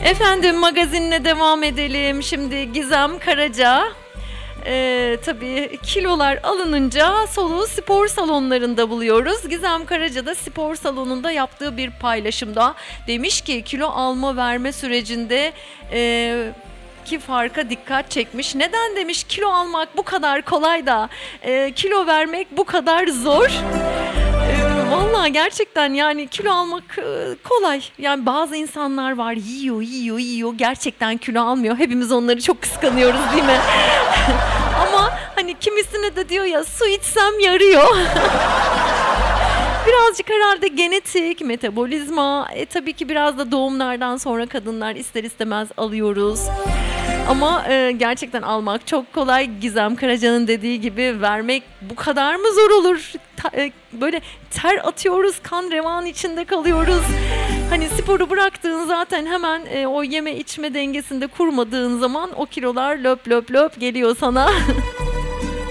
Efendim magazinle devam edelim. Şimdi Gizem Karaca. Tabii kilolar alınınca soluğu spor salonlarında buluyoruz. Gizem Karaca da spor salonunda yaptığı bir paylaşımda demiş ki kilo alma verme sürecinde ki farka dikkat çekmiş. Neden demiş kilo almak bu kadar kolay da kilo vermek bu kadar zor? Vallahi gerçekten yani kilo almak kolay. Yani bazı insanlar var yiyor gerçekten kilo almıyor. Hepimiz onları çok kıskanıyoruz değil mi? Ama hani kimisine de diyor ya su içsem yarıyor. Birazcık herhalde genetik, metabolizma, tabii ki biraz da doğumlardan sonra kadınlar ister istemez alıyoruz. Ama gerçekten almak çok kolay. Gizem Karaca'nın dediği gibi vermek bu kadar mı zor olur? Böyle ter atıyoruz, kan revan içinde kalıyoruz. Hani sporu bıraktığın zaten hemen o yeme içme dengesinde kurmadığın zaman o kilolar löp löp löp geliyor sana.